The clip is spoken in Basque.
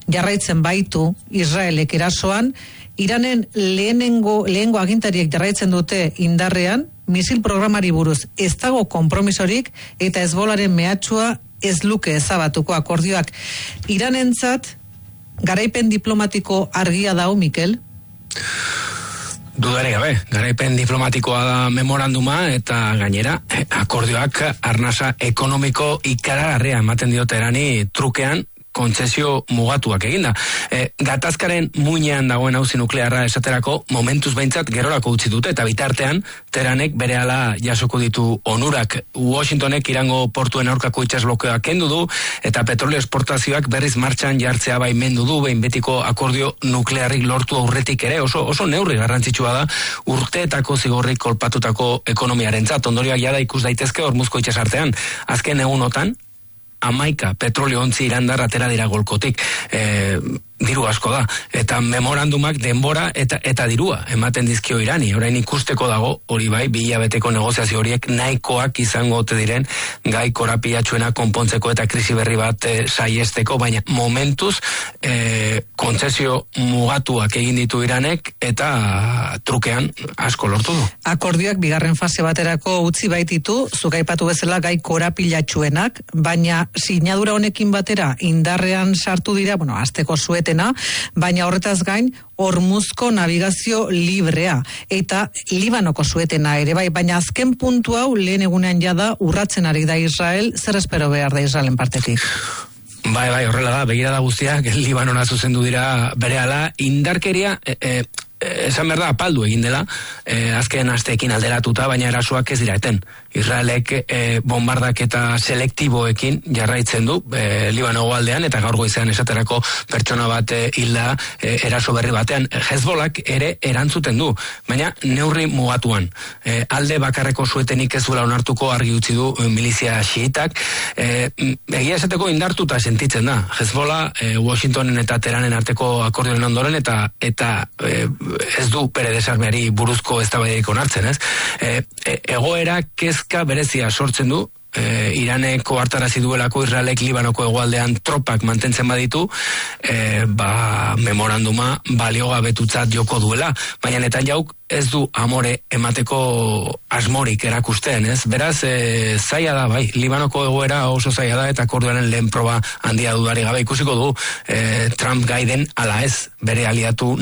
jarraitzen baitu Israelek erasoan, Iranen lehenengo agintariek jarraitzen dute indarrean, misil programari buruz ez dago konpromisorik eta Hezbollaren mehatxua ez luke ezabatuko akordioak. Iranentzat garaipen diplomatiko argia dau, Mikel? Dudari gabe, garaipen diplomatikoa da memoranduma eta gainera akordioak arnasa ekonomiko ikaragarria ematen diote erani trukean kontzesio mugatuak eginda. Gatazkaren muinean dagoen auzi nuklearra esaterako momentuz behintzat gerorako utzi dute eta bitartean Teranek berehala jasoko ditu onurak. Washingtonek Irango portuen aurkako itsasblokeoa kendu du eta petrolio esportazioak berriz martxan jartzea baimendu du behin betiko akordio nuklearrik lortu aurretik ere oso neurri garrantzitsua da urteetako zigorrik kolpatutako ekonomiarentzat. Ondorioak jada ikus daitezke Hormuzko itsasartean. Azken egunotan 11 petrolio ontzi irandar atera dira golkotik. Diru asko da, eta memorandumak denbora eta dirua ematen dizkio Irani. Orain ikusteko dago, hori bai, 2 hilabeteko negoziazio horiek nahikoak izango ote diren gai korapilatsuena konpontzeko eta krisi berri bat saiesteko, baina momentuz kontzesio mugatuak egin ditu Iranek eta trukean asko lortu du. Akordioak bigarren fase baterako utzi baititu, zuk aipatu bezala gai korapilatsuenak, baina sinadura honekin batera indarrean sartu dira, asteko suet baina horretaz gain Hormuzko navigazio librea eta Libanoko suetena ere bai, baina azken puntu hau lehen egunean jada urratzen ari da Israel, zer espero behar da Israelen partetik? Bai, horrela da, begirada guztiak Libanona zuzendu dira berehala, indarkeria esan behar da apaldu egin dela, azken asteekin alderatuta, baina erasoak ez dira eten. Israelek bombardaketa selektiboekin jarraitzen du Libano aldean eta gaur goizean esaterako pertsona bat hilda eraso berri batean. Hezbollak ere erantzuten du, baina neurri mugatuan. Alde bakarreko suetenik ez duela onartuko argi utzi du milizia xiitak. Egia esateko indartuta sentitzen da. Hezbollah Washingtonen eta Teranen arteko akordioen ondoren eta ez du bere desarmeari buruzko eztabaidarik onartzen, ez? Egoera kezka berezia sortzen du, Iraneko hartarazi duelako Israelek Libanoko hegoaldean tropak mantentzen baditu, memoranduma baliogabetutzat joko duela, baina Netanyahu ez du amore emateko asmorik erakusten, ez? Beraz, zaila da, bai, Libanoko egoera oso zaila da eta akordioaren lehen proba handia dudari gabe ikusiko du Trump gaiden ala ez bere aliatu